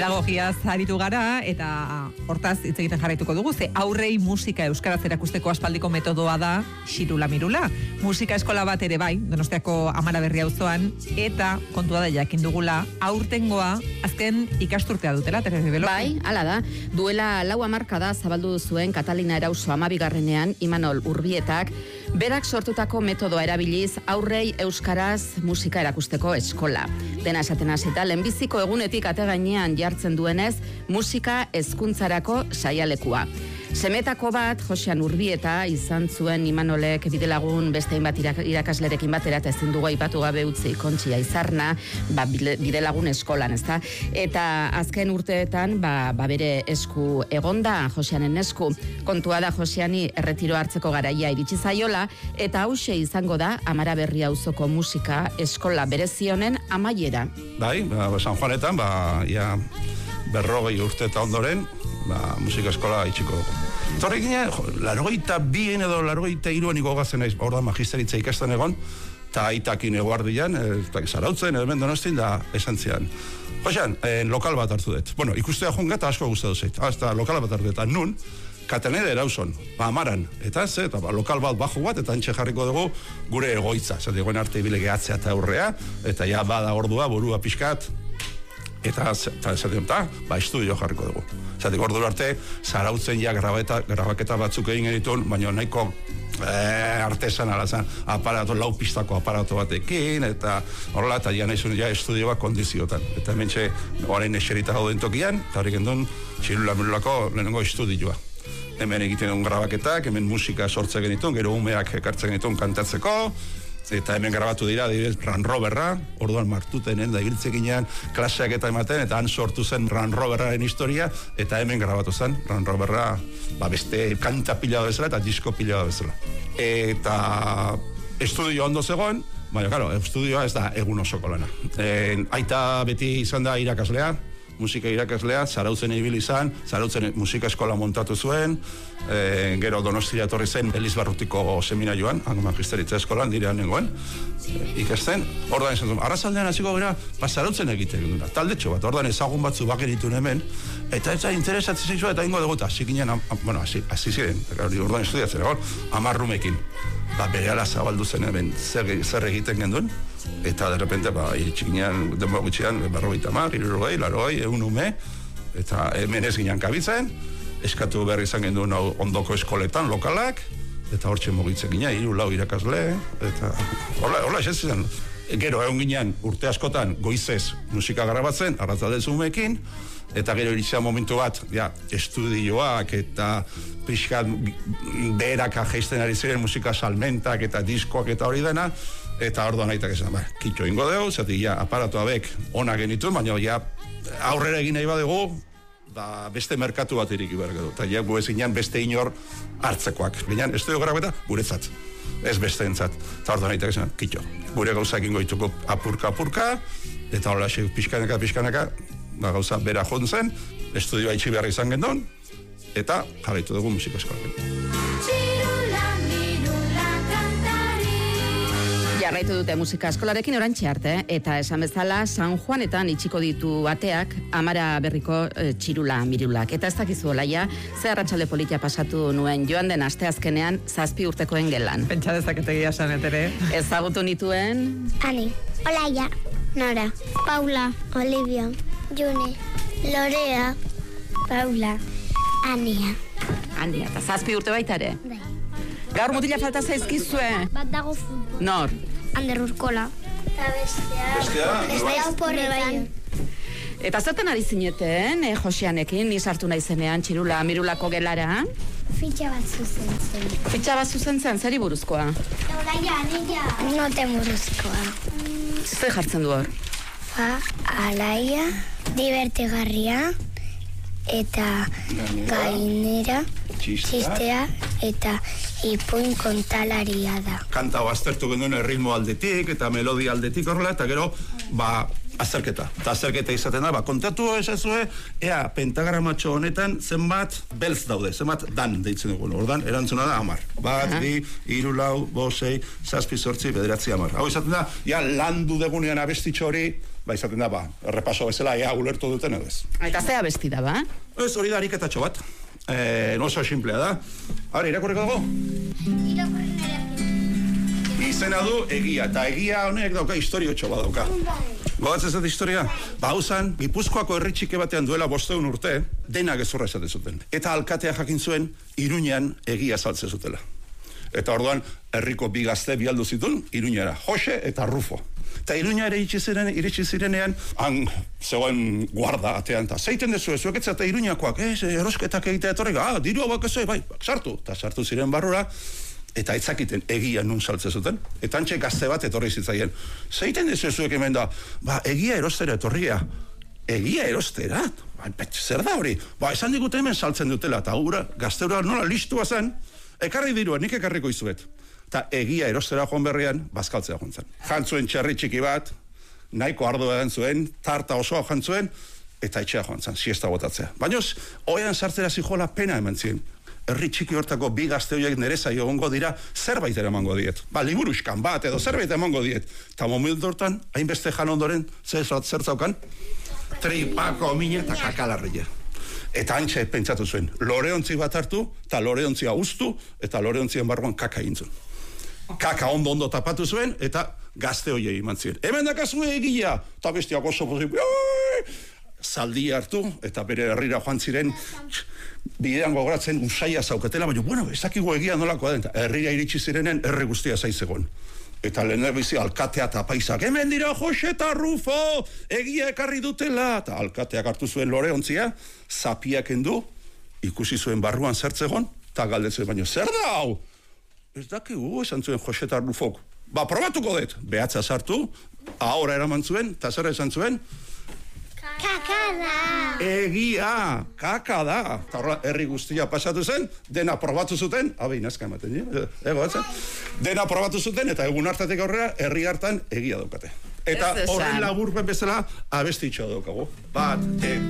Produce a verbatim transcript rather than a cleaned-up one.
Pedagogiaz aritu gara eta hortaz hitz egiten jarraituko dugu, ze aurrei musika euskaraz erakusteko aspaldiko metodoa da Xirula Mirula. Musika eskola bat ere bai, Donostiako Amara Berri auzoan, eta kontua da jakin dugula aurtengoa azken ikasturtea dutela, Teresa Beloki. Bai, hala da. Duela lau hamarkada zabaldu zuen Katalina Erauso amabigarrenean Imanol Urbietak berak sortutako metodoa erabiliz aurrei euskaraz musika erakusteko eskola. Dena esaten hasita lehenbiziko egunetik ate gainean jartzen duenez musika hezkuntzarako saialekua. Semetako bat, Josean Urbieta, izan zuen Imanolek bidelagun beste hainbat irakaslerekin batera, eta ezin dugu aipatu gabe utzi Kontxia Izarna, ba, bidelagun eskolan, ezta? Eta azken urteetan, ba, ba bere esku egonda, Joseanen esku. Kontua da Joseani erretiro hartzeko garaia iritsi zaiola, eta hauxe izango da Amara Berri auzoko musika eskola berezionen amaiera. Bai, ba, San Juanetan, ba, ja, berrogei urte eta ondoren, ba, musika eskola itxiko dugu. Torre gine, larogeita bien edo larogeita iruan ikogazen naiz, hor da magisteritza ikasten egon, eta aitakin eguardian, eta zarautzen, edo Donostin, da esan zian. Josean, eh, lokal bat hartu dut. Bueno, ikustea jonga eta asko guztatu zait. Hasta lokal bat hartu dut. Nun, Kataneda Erauzon, ba, Amaran, eta ez, eta ba, lokal bat bajo bat, eta antxe jarriko dugu gure egoitza. Zer, goen arte ibile gehatzea eta aurrea, eta ja bada ordua, burua pixkat, eta esaten eta, ba, estudio jarriko dugu. Zatik, ordu arte, zarautzen ja grabeta, grabaketa batzuk egin genitun, baina nahiko eh, artesan alazan, aparato, lau pistako aparato batekin, eta horrela, eta ja nahizun ja estudioa kondiziotan. Eta hemen txe, orain eserita gauden tokian, eta horrik endun, Xirula Mirulako lehenengo estudioa. Hemen egiten duen grabaketak, hemen musika sortzen genitun, gero umeak ekartzen genitun kantatzeko, eta hemen grabatu dira, adibidez, Ran Roverra, orduan martutenen, da ibiltzekinean klaseak eta ematen, eta han sortu zen Ran Roverraren historia, eta hemen grabatu zen Ran Roverra, ba, beste kanta pila bezala eta disko pila bezala. Eta estudio ondo zegoen, baina, claro, estudioa ez da egun osoko lana. E, aita beti izan da irakaslea, musika irakaslea, Zarautzen ibili izan, Zarautzen musika eskola montatu zuen, e, gero Donostia etorri zen Elizbarrutiko seminarioan, hango magisteritza eskolan direan nengoen, e, ikasten, ordan esan zuen, arrazaldean hasiko gara, ba, Zarautzen egiten duna, taldetxo bat, ordan ezagun batzu bakenitun hemen, eta ez da interesatzen zizua, eta ingo dugu, eta hasi ginen, bueno, hasi, hasi ziren, ordan estudiatzen egon, amarrumekin, ba, berehala zabaldu zen hemen zer, zer egiten genduen, eta de repente, ba, iritxikinean, denbora gutxian, berrogeita mar, irurogei, larogei, egun ume, eta hemen ez ginen kabitzen, eskatu berri izan genduen ondoko eskoletan, lokalak, eta hortxe mugitzen ginen, hiru lau irakasle, eta horla, horla, ez zen, gero egon ginen urte askotan goizez musika grabatzen, arratzaldez umeekin, eta gero iritzea momentu bat, ja, estudioak eta pixkat beheraka jeisten ari ziren musika salmentak eta diskoak eta hori dena, eta orduan aitak esan, ba, kitxo ingo dugu, zatik, ja, aparatu abek ona genitu, baina, ja, aurrera egin nahi badugu, ba, beste merkatu bat iriki behar edo, eta ja, gu ezinean beste inor hartzekoak, binean, estudio grabeta, guretzat, ez beste entzat, eta orduan aitak esan, kitxo, gure gauza egin goituko apurka-apurka, eta horrela, pixkanaka, pixkanaka, ba, gauza bera joan zen, estudioa itxi behar izan gendon, eta jarraitu dugu musika eskola. Jarraitu dute musika eskolarekin orantxe arte, eta esan bezala San Juanetan itxiko ditu ateak Amara Berriko e, Xirula Mirulak. Eta ez dakizu olaia, ze arratsalde politia pasatu nuen joan den asteazkenean zazpi urtekoen gelan. Pentsa dezaketegia sanet ere. Ezagutu nituen? Ani, Olaia, Nora, Paula, Olivia, June, Lorea, Paula, Ania. Ania, eta zazpi urte baita ere? Bai. Gaur mutila falta zaizkizue? Bat dago futbol. Nor? Ander Urkola. Eta bestea. Bestea? Bestea oporretan. Eta zertan ari zineten, eh, Joseanekin, ni sartu naizenean Xirula Mirulako gelara? Fitxa bat zuzen zen. Fitxa bat zuzen zen, zeri buruzkoa? Olaia, nila. Noten buruzkoa. Zer jartzen du hor? Ba, alaia, divertigarria, eta gainera, txistea, eta ipuin kontalaria da. Kanta aztertu genduen erritmo aldetik eta melodia aldetik horrela, eta gero, ba, azterketa. Eta azterketa izaten da, ba, kontatu esazue, ea, pentagramatxo honetan zenbat beltz daude, zenbat dan deitzen dugu. Ordan, erantzuna da, amar. Bat, bi, hiru, lau, bost, sei, zazpi, zortzi, bederatzi, amar. Hau izaten da, ja, landu degunean abestitxo hori, ba, izaten da, ba, errepaso bezala, ea ulertu duten edo ez. Eta zea besti da, ba? Ez hori da ariketatxo bat. Eh, no oso simplea da. Hara, irakurriko dago? Izena du egia, eta egia honek dauka historiotxo bat dauka. Gogatzen zait historia? Ba, hauzan, Gipuzkoako herri txiki batean duela bosteun urte, dena gezurra esate zuten. Eta alkatea jakin zuen, Iruñean egia saltze zutela. Eta orduan, herriko bi gazte bialdu zituen, Iruñera, Jose eta Rufo. Eta Iruña ere iritsi ziren, iritsi zirenean, han zegoen guarda atean, eta zeiten dezu, zuek ez eta Iruñakoak, ez, erosketak egitea etorrik, ah, diru hauak ez, bai, sartu, eta sartu ziren barrura, eta etzakiten egia nun saltze zuten, eta antxe gazte bat etorri zitzaien. Zeiten dezu zuek hemen da, ba, egia erostera etorria, egia erostera, ba, zer da hori, ba, esan digute hemen saltzen dutela, eta gura, gazteura nola listua zen, ekarri dirua, nik ekarriko izuet. Eta egia erostera joan berrian, bazkaltzea joan zen. Jantzuen txerri txiki bat, nahiko ardua den zuen, tarta osoa jantzuen, eta etxea joan zen, siesta botatzea. Baina, oean sartzera zijola pena eman ziren. Herri txiki hortako bi gazte horiek nere zaio egongo dira, zerbait eramango diet. Ba, liburuskan bat edo zerbait emango diet. Eta momentu hortan, hainbeste jan ondoren, zer zaukan? Tripako mina eta kakalarria. Eta antxe pentsatu zuen, loreontzi bat hartu, eta loreontzia ustu, eta loreontzien barruan kaka intzun. Kaka ondo-ondo tapatu zuen, eta gazte hoiei eman ziren. Hemen dakazu egia! Eta bestiak oso posible, zaldi hartu, eta bere herrira joan ziren, bidean gogoratzen usaia zauketela, baina, bueno, ez dakigu egia nolakoa den, herrira iritsi zirenen, herri guztia zaizegon. Eta lehen bizi alkatea eta paisak, hemen dira Jose eta Rufo, egia ekarri dutela, eta alkateak hartu zuen loreontzia, zapiak endu, ikusi zuen barruan zertzegon, eta galdetzen, baina, zer da hau? Ez dakigu, esan zuen Jose eta Rufok. Ba, probatuko dut. Behatza sartu, ahora eraman zuen, eta zer esan zuen? Kaka da! Egia, kaka da. Eta horra, herri guztia pasatu zen, dena probatu zuten, abein azka ematen, ego, etzen? Dena probatu zuten, eta egun hartatik aurrera, herri hartan egia daukate. Eta horren laburpen bezala, abestitxo daukagu. Bat, e,